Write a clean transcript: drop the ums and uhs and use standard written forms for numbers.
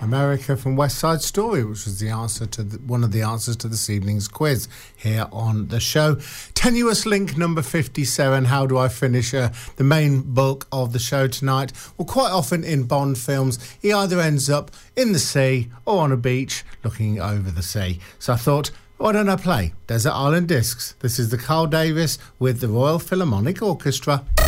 America from West Side Story, which was the answer to one of the answers to this evening's quiz here on the show. Tenuous link number 57. How do I finish the main bulk of the show tonight? Well, quite often in Bond films, he either ends up in the sea or on a beach looking over the sea. So I thought, why don't I play Desert Island Discs? This is the Carl Davis with the Royal Philharmonic Orchestra.